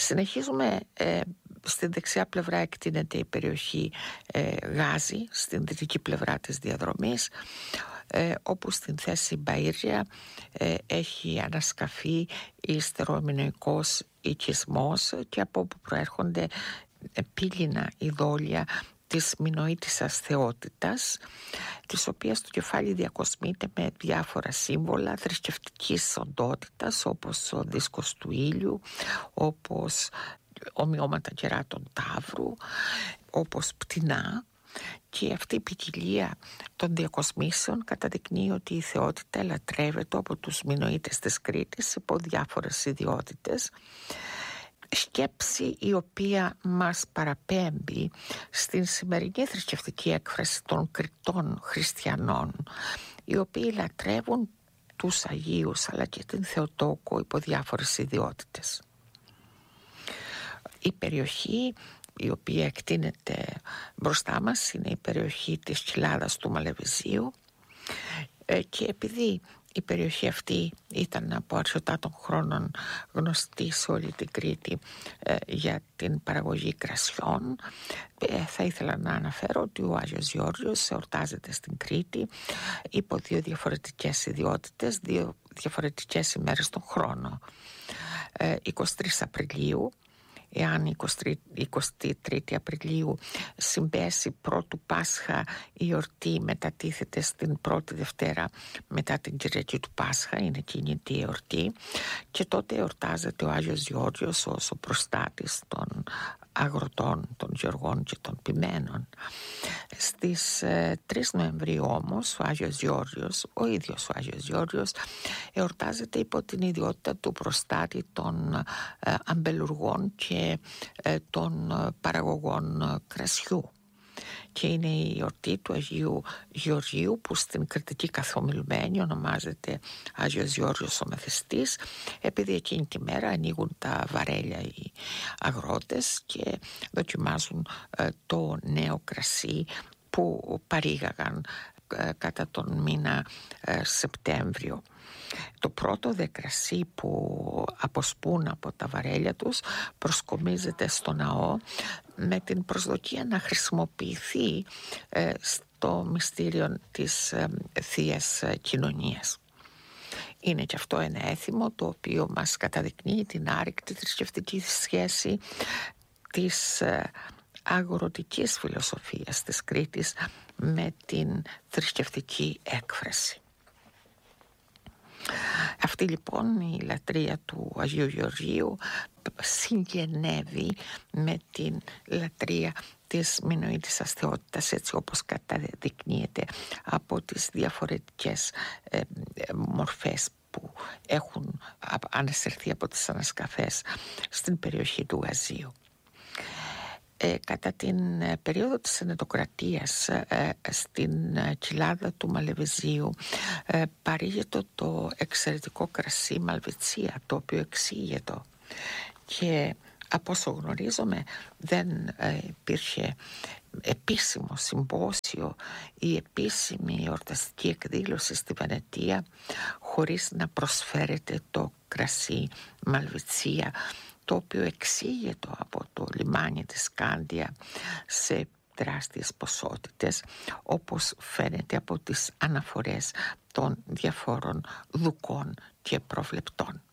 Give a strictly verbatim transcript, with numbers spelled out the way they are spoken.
Συνεχίζουμε, ε, στην δεξιά πλευρά εκτείνεται η περιοχή ε, Γάζη, στην δυτική πλευρά της διαδρομής, ε, όπου στην θέση Μπαΐρια ε, έχει ανασκαφεί ιστερομινοϊκός οικισμός και από όπου προέρχονται πύληνα ειδόλια της μινοήτισσας θεότητας, της οποίας το κεφάλι διακοσμείται με διάφορα σύμβολα θρησκευτικής οντότητας, όπως ο δίσκος του ήλιου, όπως ομοιώματα κεράτων ταύρου, όπως πτηνά. Και αυτή η ποικιλία των διακοσμήσεων καταδεικνύει ότι η θεότητα ελατρεύεται από τους μινοίτες της Κρήτης υπό διάφορες ιδιότητες, σκέψη η οποία μας παραπέμπει στην σημερινή θρησκευτική έκφραση των Κρητών χριστιανών, οι οποίοι λατρεύουν τους Αγίους αλλά και την Θεοτόκο υπό διάφορες ιδιότητες. Η περιοχή η οποία εκτείνεται μπροστά μας είναι η περιοχή της κοιλάδας του Μαλεβιζίου, και επειδή η περιοχή αυτή ήταν από αρχαιοτά των χρόνων γνωστή σε όλη την Κρήτη ε, για την παραγωγή κρασιών, ε, θα ήθελα να αναφέρω ότι ο Άγιος Γεώργιος εορτάζεται στην Κρήτη υπό δύο διαφορετικές ιδιότητες, δύο διαφορετικές ημέρες τον χρόνο. ε, εικοστή τρίτη Απριλίου, εάν εικοστή τρίτη Απριλίου συμπέσει πρώτου Πάσχα, η γιορτή μετατίθεται στην πρώτη Δευτέρα μετά την Κυριακή του Πάσχα, είναι εκείνη τη εορτή, και τότε εορτάζεται ο Άγιος Γεώργιος ως ο προστάτης των αγροτών, των γεωργών και των ποιμένων. Στις ε, τρεις Νοεμβρίου όμως ο Άγιος Γεώργιος, ο ίδιος ο Άγιος Γεώργιος, εορτάζεται υπό την ιδιότητα του προστάτη των ε, αμπελουργών και ε, των παραγωγών κρασιού. Και είναι η γιορτή του Αγίου Γεωργίου, που στην κρητική καθομιλουμένη ονομάζεται Άγιος Γεώργιος ο Μεθυστής, επειδή εκείνη τη μέρα ανοίγουν τα βαρέλια οι αγρότες και δοκιμάζουν ε, το νέο κρασί που παρήγαγαν ε, κατά τον μήνα ε, Σεπτέμβριο. Το πρώτο δε κρασί που αποσπούν από τα βαρέλια τους προσκομίζεται στο ναό με την προσδοκία να χρησιμοποιηθεί ε, στο μυστήριο της ε, Θείας Κοινωνίας. Είναι και αυτό ένα έθιμο το οποίο μας καταδεικνύει την άρρηκτη θρησκευτική σχέση της ε, αγροτικής φιλοσοφίας της Κρήτης με την θρησκευτική έκφραση. Αυτή λοιπόν η λατρεία του Αγίου Γεωργίου συγγενεύει με την λατρεία της μινοήτισσας θεότητας, έτσι όπως καταδεικνύεται από τις διαφορετικές ε, ε, μορφές που έχουν ανασυρθεί από τις ανασκαφές στην περιοχή του Γαζίου. Ε, κατά την ε, περίοδο της Ενετοκρατίας ε, στην ε, κοιλάδα του Μαλεβιζίου ε, παρήγεται το εξαιρετικό κρασί Μαλβιτσία, το οποίο εξήγεται, και από όσο γνωρίζομαι δεν ε, υπήρχε επίσημο συμπόσιο ή επίσημη εορταστική εκδήλωση στη Βενετία χωρίς να προσφέρεται το κρασί Μαλβιτσία, το οποίο εξήγεται από το λιμάνι της Σκάντια σε τεράστιες ποσότητες, όπως φαίνεται από τις αναφορές των διαφόρων δουκών και προβλεπτών.